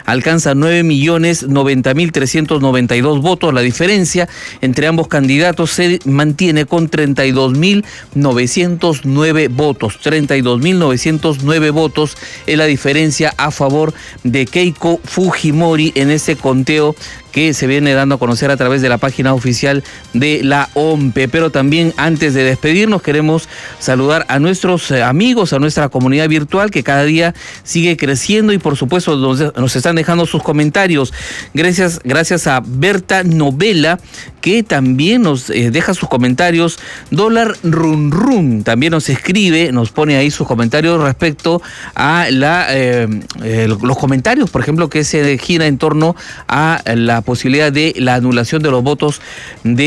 alcanza 9.090.392 votos. La diferencia entre ambos candidatos se mantiene con 32.909 votos. 32.909 votos es la diferencia a favor de Keiko Fujimori en ese conteo que se viene dando a conocer a través de la página oficial de la OMPE. Pero también, antes de despedirnos, queremos saludar a nuestros amigos, a nuestra comunidad virtual que cada día sigue creciendo y por supuesto nos están dejando sus comentarios. Gracias a Berta Novela, que también nos deja sus comentarios. Dólar Run Run también nos escribe, nos pone ahí sus comentarios respecto a los comentarios, por ejemplo, que se gira en torno a la posibilidad de la anulación de los votos de